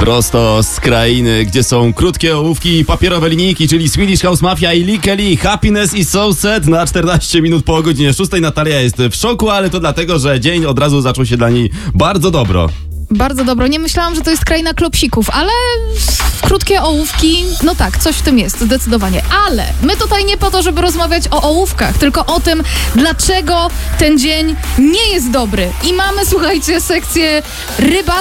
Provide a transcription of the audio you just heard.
Prosto z krainy, gdzie są krótkie ołówki i papierowe linijki, czyli Swedish House Mafia i Lee Kelly. Happiness is so sad na 14 minut po godzinie 6. Natalia jest w szoku, ale to dlatego, że dzień od razu zaczął się dla niej bardzo dobro. Bardzo dobro. Nie myślałam, że to jest kraina klopsików, ale krótkie ołówki, no tak, coś w tym jest, zdecydowanie. Ale my tutaj nie po to, żeby rozmawiać o ołówkach, tylko o tym, dlaczego ten dzień nie jest dobry. I mamy, słuchajcie, sekcję